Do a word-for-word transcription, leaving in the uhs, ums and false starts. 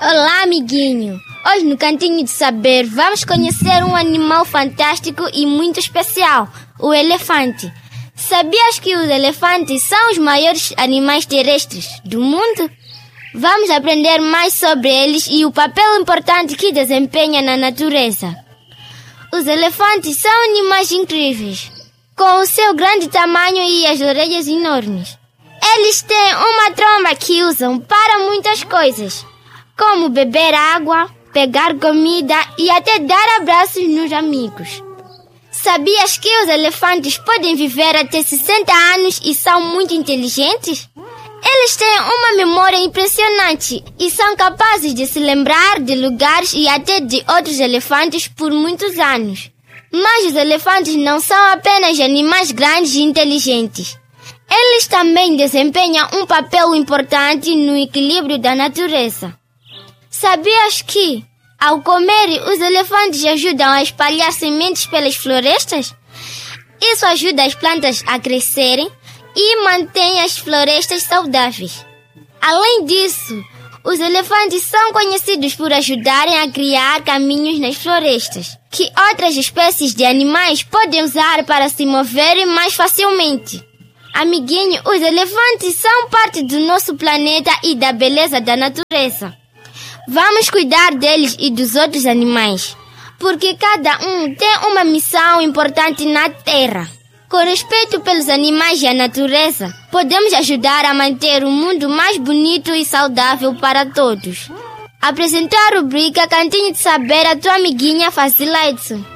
Olá, amiguinho! Hoje no Cantinho de Saber vamos conhecer um animal fantástico e muito especial, o elefante. Sabias que os elefantes são os maiores animais terrestres do mundo? Vamos aprender mais sobre eles e o papel importante que desempenham na natureza. Os elefantes são animais incríveis, com o seu grande tamanho e as orelhas enormes. Eles têm uma tromba que usam para muitas coisas, como beber água, pegar comida e até dar abraços nos amigos. Sabias que os elefantes podem viver até sessenta anos e são muito inteligentes? Eles têm uma memória impressionante e são capazes de se lembrar de lugares e até de outros elefantes por muitos anos. Mas os elefantes não são apenas animais grandes e inteligentes. Eles também desempenham um papel importante no equilíbrio da natureza. Sabias que, ao comer, os elefantes ajudam a espalhar sementes pelas florestas? Isso ajuda as plantas a crescerem e mantém as florestas saudáveis. Além disso, os elefantes são conhecidos por ajudarem a criar caminhos nas florestas, que outras espécies de animais podem usar para se moverem mais facilmente. Amiguinho, os elefantes são parte do nosso planeta e da beleza da natureza. Vamos cuidar deles e dos outros animais, porque cada um tem uma missão importante na Terra. Com respeito pelos animais e a natureza, podemos ajudar a manter o mundo mais bonito e saudável para todos. Apresentou a rubrica Cantinho de Saber a tua amiguinha Facila Edson.